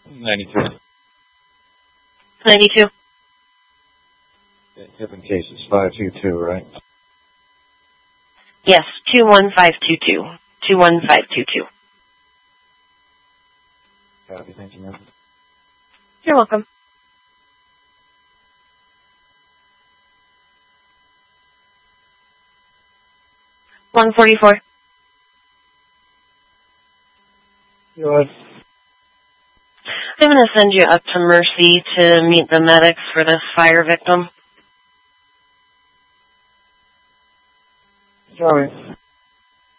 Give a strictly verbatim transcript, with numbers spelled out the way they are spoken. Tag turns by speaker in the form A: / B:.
A: ninety-two.
B: ninety-two.
A: Hip and case is five two two, right?
B: Yes, two one five two two. two one five two two.
A: Copy, thank you, ma'am.
B: You're welcome. one forty-four.
A: Yours.
B: I'm going to send you up to Mercy to meet the medics for this fire victim.
A: Sorry.